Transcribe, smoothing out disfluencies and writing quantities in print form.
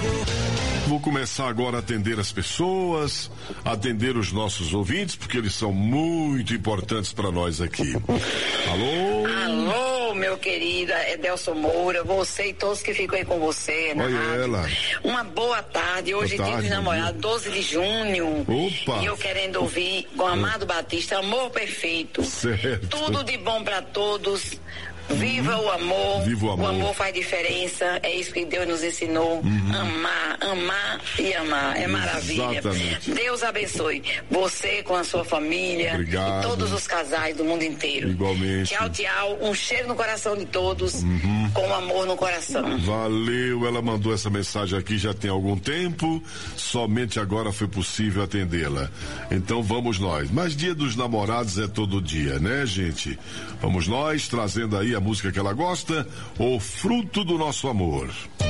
Vou começar agora a atender as pessoas, atender os nossos ouvintes, porque eles são muito importantes para nós aqui. Alô? Alô, meu querido Edelson Moura, você e todos que ficam aí com você na Olha rádio. ela. Uma boa tarde, hoje é dia dos namorados, 12 de junho. Opa! E eu querendo ouvir com Amado Batista, Amor Perfeito. Certo. Tudo de bom para todos. Viva o amor. Viva o amor. O amor faz diferença. É isso que Deus nos ensinou. Amar e amar. É maravilha. Exatamente. Deus abençoe você com a sua família. Obrigado. E todos os casais do mundo inteiro. Igualmente. Tchau, tchau. Um cheiro no coração de todos. Com amor no coração. Valeu, ela mandou essa mensagem aqui já tem algum tempo, somente agora foi possível atendê-la. Então vamos nós. Mas Dia dos Namorados é todo dia, né, gente? Vamos nós trazendo aí a música que ela gosta, O Fruto do Nosso Amor.